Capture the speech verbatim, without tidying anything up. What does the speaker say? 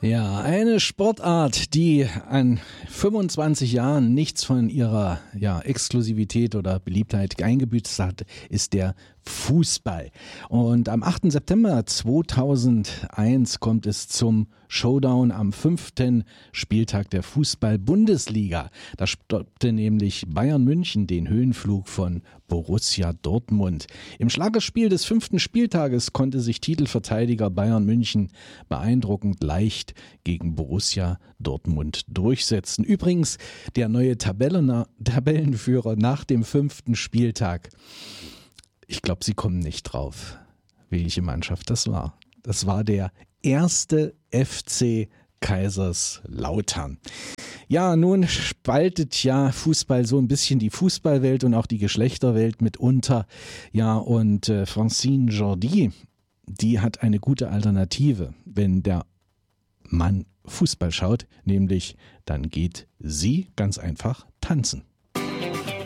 Ja, eine Sportart, die an fünfundzwanzig Jahren nichts von ihrer ja, Exklusivität oder Beliebtheit eingebüßt hat, ist der Fußball. Und am achten September zweitausendeins kommt es zum Showdown am fünften Spieltag der Fußball-Bundesliga. Da stoppte nämlich Bayern München den Höhenflug von Borussia Dortmund. Im Schlagerspiel des fünften Spieltages konnte sich Titelverteidiger Bayern München beeindruckend leicht gegen Borussia Dortmund durchsetzen. Übrigens der neue Tabellen- Tabellenführer nach dem fünften Spieltag. Ich glaube, Sie kommen nicht drauf, welche Mannschaft das war. Das war der erste F C Kaiserslautern. Ja, nun spaltet ja Fußball so ein bisschen die Fußballwelt und auch die Geschlechterwelt mitunter. Ja, und äh, Francine Jordi, die hat eine gute Alternative, wenn der Mann Fußball schaut, nämlich dann geht sie ganz einfach tanzen.